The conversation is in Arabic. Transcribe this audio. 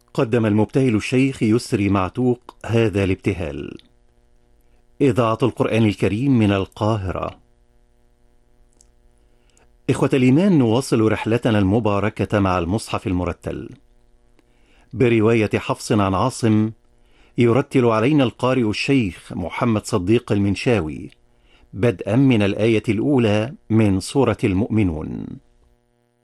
قدم المبتهل الشيخ يسري معتوق هذا الابتهال. إذاعة القرآن الكريم من القاهرة. إخوة الإيمان، نواصل رحلتنا المباركة مع المصحف المرتل برواية حفص عن عاصم. يرتل علينا القارئ الشيخ محمد صديق المنشاوي بدءا من الآية الأولى من سورة المؤمنون.